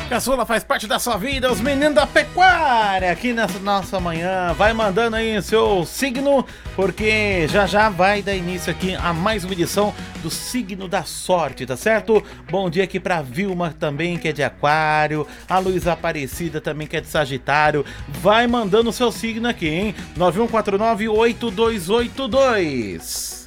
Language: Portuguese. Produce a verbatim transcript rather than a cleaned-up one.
Caçula faz parte da sua vida, os meninos da pecuária aqui nessa nossa manhã. Vai mandando aí seu signo, porque já já vai dar início aqui a mais uma edição do Signo da Sorte, tá certo? Bom dia aqui pra Vilma também, que é de Aquário, a Luísa Aparecida também, que é de Sagitário. Vai mandando o seu signo aqui, hein? nove um quatro nove oito dois oito dois.